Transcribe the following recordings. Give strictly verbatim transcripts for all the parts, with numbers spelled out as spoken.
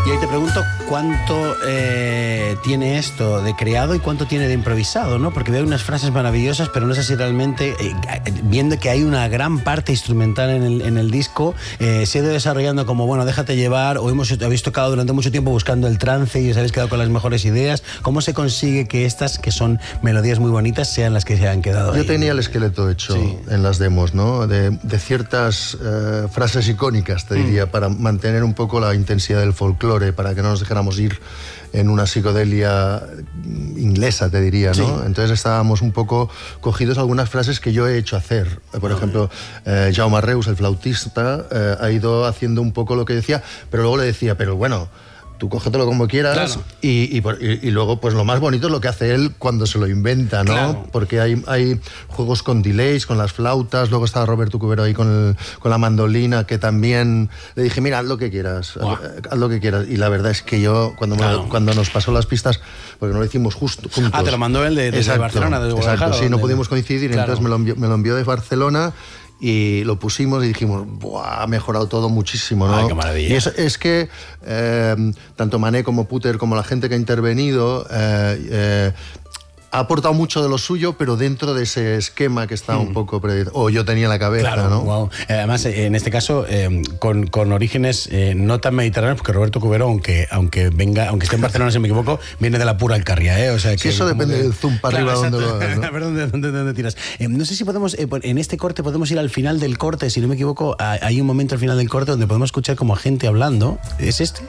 Y ahí te pregunto cuánto eh, tiene esto de creado y cuánto tiene de improvisado, ¿no? Porque veo unas frases maravillosas, pero no sé si realmente, eh, viendo que hay una gran parte instrumental en el, en el disco, eh, se ha ido desarrollando como, bueno, déjate llevar, o hemos, habéis tocado durante mucho tiempo buscando el trance y os habéis quedado con las mejores ideas. ¿Cómo se consigue que estas, que son melodías muy bonitas, sean las que se han quedado Yo ahí? tenía el esqueleto hecho sí. en las demos, ¿no? De, de ciertas eh, frases icónicas, te diría, mm. para mantener un poco la intensidad del folclore, para que no nos dejáramos ir en una psicodelia inglesa, te diría, ¿no? Sí. Entonces estábamos un poco cogidos algunas frases que yo he hecho hacer. Por ejemplo, eh, Jaume Reus, el flautista, eh, ha ido haciendo un poco lo que decía, pero luego le decía, pero bueno, tú cógetelo como quieras, claro. y, y, y, y luego pues lo más bonito es lo que hace él cuando se lo inventa, ¿no? Claro. Porque hay, hay juegos con delays, con las flautas, luego estaba Roberto Cubero ahí con, el, con la mandolina, que también le dije, mira, haz lo que quieras, wow. haz, haz lo que quieras. Y la verdad es que yo, cuando, claro. me, cuando nos pasó las pistas, porque no lo hicimos justo juntos. Ah, te lo mandó él de, de, exacto, de Barcelona, de Guadalajara. Exacto, sí, no pudimos coincidir, claro. entonces me lo, envió, me lo envió de Barcelona, y lo pusimos y dijimos, ¡buah! Ha mejorado todo muchísimo, ¿no? Ay, qué maravilla. Y es, es que eh, tanto Mané como Puter, como la gente que ha intervenido, eh, eh, ha aportado mucho de lo suyo, pero dentro de ese esquema que está mm. un poco predito, o yo tenía en la cabeza, claro, ¿no? Wow. Además, en este caso, eh, con, con orígenes eh, no tan mediterráneos, porque Roberto Cubero, aunque, aunque venga, aunque esté en Barcelona, si me equivoco, viene de la pura Alcarria, ¿eh? O sea, que sí, eso depende que, del zoom para claro, arriba donde lo hagas, ¿no? A ver dónde, dónde, dónde tiras. Eh, no sé si podemos, eh, en este corte podemos ir al final del corte, si no me equivoco, hay un momento al final del corte donde podemos escuchar como a gente hablando. ¿Es este?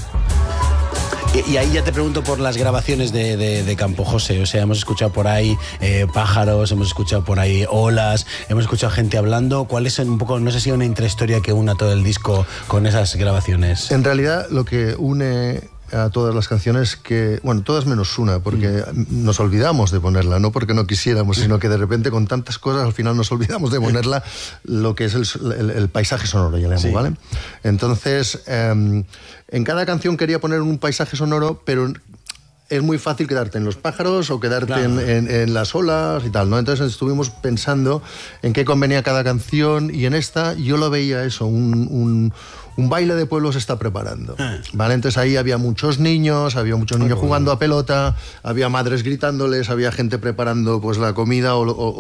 Y ahí ya te pregunto por las grabaciones de, de, de Campo José. O sea, hemos escuchado por ahí eh, pájaros, hemos escuchado por ahí olas, hemos escuchado gente hablando. ¿Cuál es un poco, no sé si una intrahistoria que una todo el disco con esas grabaciones? En realidad, lo que une a todas las canciones, que, bueno, todas menos una, porque mm. nos olvidamos de ponerla, no porque no quisiéramos, sino que de repente con tantas cosas al final nos olvidamos de ponerla, lo que es el, el, el paisaje sonoro, ya le llamo, sí. ¿vale? Entonces, eh, en cada canción quería poner un paisaje sonoro, pero es muy fácil quedarte en los pájaros o quedarte claro. en, en, en las olas y tal, ¿no? Entonces estuvimos pensando en qué convenía cada canción, y en esta yo lo veía eso, un, un, un baile de pueblo se está preparando, ah. ¿vale? Entonces ahí había muchos niños, había muchos niños jugando a pelota, había madres gritándoles, había gente preparando pues la comida o, o